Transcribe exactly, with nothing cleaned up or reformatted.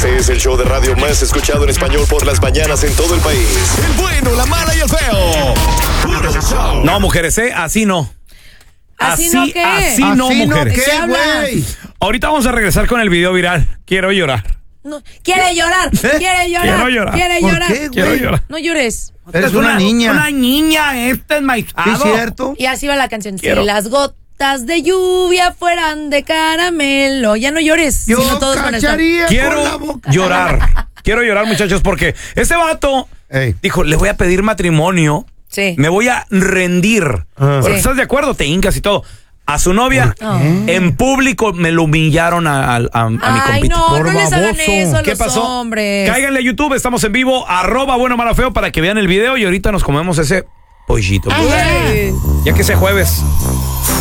Este es el show de radio más escuchado en español por las mañanas en todo el país. El bueno, la mala y el feo. Puro show. No, mujeres, ¿eh? Así no. ¿Así, así no qué? Así no, Así no, mujeres. ¿De qué ¿qué, hablas? güey? Ahorita vamos a regresar con el video viral. Quiero llorar. No, quiere llorar, quiere llorar, Quiero llorar. quiere ¿Por llorar. qué, Quiero güey? llorar. No llores. Eres una, niña. Una niña, este es maizado. ¿Sí es cierto? Y así va la canción. Quiero. Si las gotas de lluvia fueran de caramelo. Ya no llores. Yo si no todos van a estar. cacharía con la Quiero boca. llorar. Quiero llorar, muchachos, porque ese vato Ey. dijo, le voy a pedir matrimonio. Sí. Me voy a rendir. Ah. Bueno, Sí. ¿estás de acuerdo? Te hincas y todo. A su novia, ¿Por qué? en público, me lo humillaron a, a- a- a mi Ay, compita. no, Por no les hagan baboso. eso a ¿Qué los pasó? hombres. Cáiganle a YouTube, estamos en vivo, arroba bueno, malo, feo, para que vean el video y ahorita nos comemos ese pollito. Ay. Ya que sea jueves.